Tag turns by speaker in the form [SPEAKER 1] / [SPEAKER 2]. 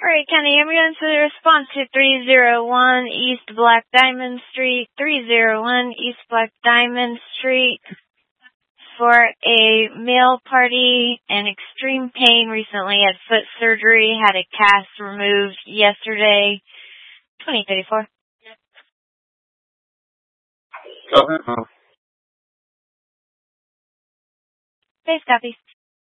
[SPEAKER 1] Alright, County Ambulance with a response to 301 East Black Diamond Street, 301 East Black Diamond Street for a male party in extreme pain recently had foot surgery, had a cast removed yesterday, 2034.
[SPEAKER 2] Go ahead.
[SPEAKER 1] Base copy.